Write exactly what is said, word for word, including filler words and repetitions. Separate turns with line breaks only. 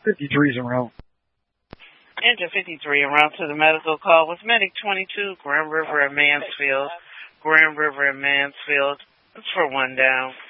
fifty-three's en route.
Engine fifty-three en route to the medical call with Medic twenty-two, Grand River and Mansfield. Grand River and Mansfield. It's for one down.